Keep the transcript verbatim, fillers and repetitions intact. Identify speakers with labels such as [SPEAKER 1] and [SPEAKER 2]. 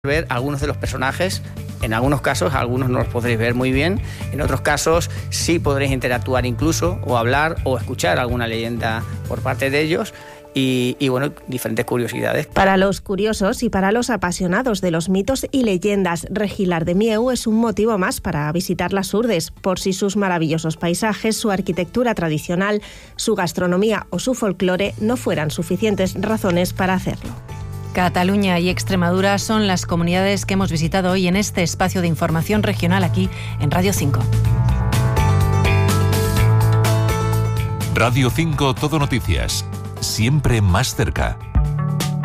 [SPEAKER 1] ver algunos de los personajes. En algunos casos, algunos no los podréis ver muy bien. En otros casos, sí podréis interactuar incluso, o hablar, o escuchar alguna leyenda por parte de ellos. Y, y bueno, diferentes curiosidades.
[SPEAKER 2] Para los curiosos y para los apasionados de los mitos y leyendas, Regilar de Mieu es un motivo más para visitar las Urdes, por si sus maravillosos paisajes, su arquitectura tradicional, su gastronomía o su folclore no fueran suficientes razones para hacerlo.
[SPEAKER 3] Cataluña y Extremadura son las comunidades que hemos visitado hoy en este espacio de información regional aquí en Radio cinco.
[SPEAKER 4] Radio cinco Todo Noticias. Siempre más cerca.